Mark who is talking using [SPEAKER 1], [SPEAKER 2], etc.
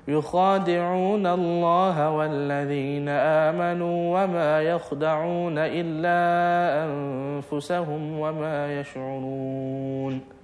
[SPEAKER 1] يخادعون الله والذين آمنوا وما يخدعون إلا أنفسهم وما يشعرون.